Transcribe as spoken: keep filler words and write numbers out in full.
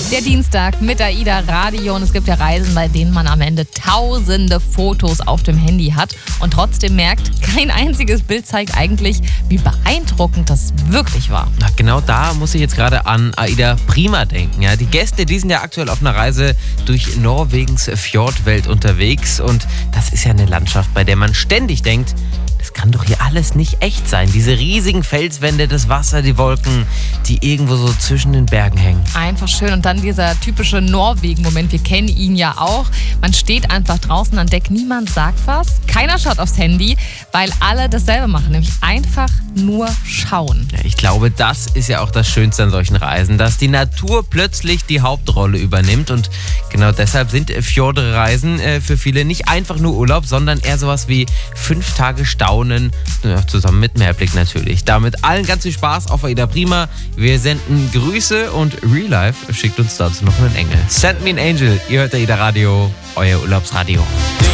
Der Dienstag mit AIDA Radio und es gibt ja Reisen, bei denen man am Ende tausende Fotos auf dem Handy hat und trotzdem merkt, kein einziges Bild zeigt eigentlich, wie beeindruckend das wirklich war. Na, genau da muss ich jetzt gerade an AIDA Prima denken. Ja, die Gäste, die sind ja aktuell auf einer Reise durch Norwegens Fjordwelt unterwegs und das ist ja eine Landschaft, bei der man ständig denkt, das kann doch hier alles nicht echt sein. Diese riesigen Felswände, das Wasser, die Wolken, die irgendwo so zwischen den Bergen hängen. Einfach schön. Und dann dieser typische Norwegen-Moment. Wir kennen ihn ja auch. Man steht einfach draußen an Deck. Niemand sagt was. Keiner schaut aufs Handy, weil alle dasselbe machen. Nämlich einfach nur schauen. Ja, ich glaube, das ist ja auch das Schönste an solchen Reisen, dass die Natur plötzlich die Hauptrolle übernimmt. Und genau deshalb sind Fjordreisen äh, für viele nicht einfach nur Urlaub, sondern eher sowas wie fünf Tage Staunen. Ja, zusammen mit Mehrblick natürlich. Damit allen ganz viel Spaß auf AIDA Prima. Wir senden Grüße und Real Life schickt uns dazu noch einen Engel. Send me an Angel. Ihr hört AIDA Radio, euer Urlaubsradio.